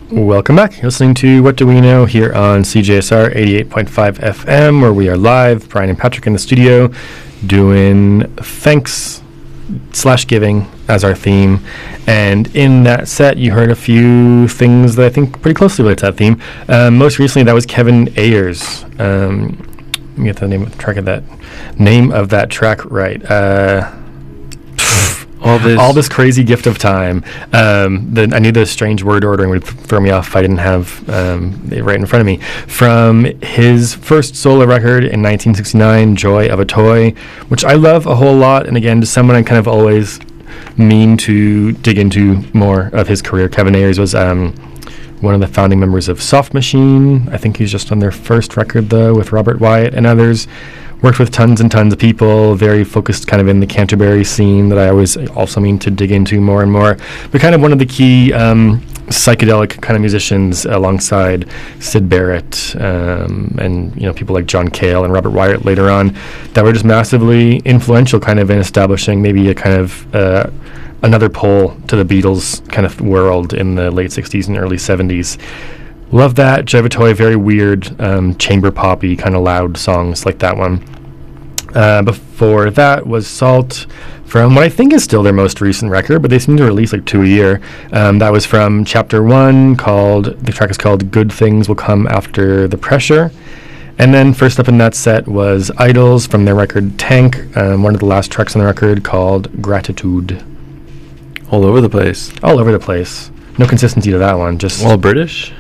Welcome back. You're listening to What Do We Know here on CJSR 88.5 FM, where we are live. Brian and Patrick in the studio doing thanks/giving as our theme. And in that set, you heard a few things that I think pretty closely relate to that theme. Most recently, that was Kevin Ayers. Let me get the name of that track right. All this crazy gift of time. I knew the strange word ordering would throw me off if I didn't have it right in front of me. From his first solo record in 1969, Joy of a Toy, which I love a whole lot. And again, just someone I kind of always mean to dig into more of his career. Kevin Ayers was one of the founding members of Soft Machine. I think he's just on their first record, though, with Robert Wyatt and others. Worked with tons and tons of people, very focused kind of in the Canterbury scene that I always also mean to dig into more and more. But kind of one of the key psychedelic kind of musicians alongside Syd Barrett and people like John Cale and Robert Wyatt later on that were just massively influential kind of in establishing maybe a kind of another pole to the Beatles kind of world in the late 60s and early 70s. Love that. Joy of a Toy, very weird, chamber poppy, kind of loud songs like that one. Before that was Salt from what I think is still their most recent record, but they seem to release like 2 a year. That was from Chapter 1, the track is called Good Things Will Come After the Pressure. And then first up in that set was Idols from their record Tank, one of the last tracks on the record called Gratitude. All over the place. All over the place. No consistency to that one. Just all British?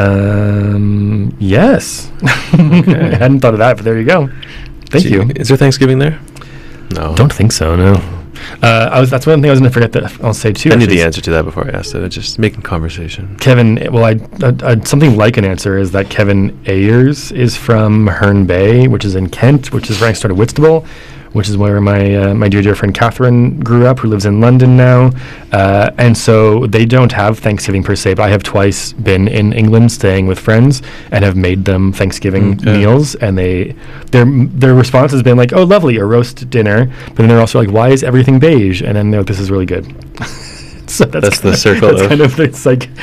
Yes. Okay. I hadn't thought of that, but there you go. Thank you. Is there Thanksgiving there? No. Don't think so, no. That's one thing I was going to forget that I'll say too. I knew the answer to that before I asked it. Just making conversation. Kevin, well, I something like an answer is that Kevin Ayers is from Herne Bay, which is in Kent, which is right next door to Whitstable, which is where my dear friend Catherine grew up, who lives in London now. And so they don't have Thanksgiving per se, but I have twice been in England staying with friends and have made them Thanksgiving meals. And their response has been like, oh, lovely, a roast dinner. But then they're also like, why is everything beige? And then they're like, this is really good. So that's the circle. That's kind of it's like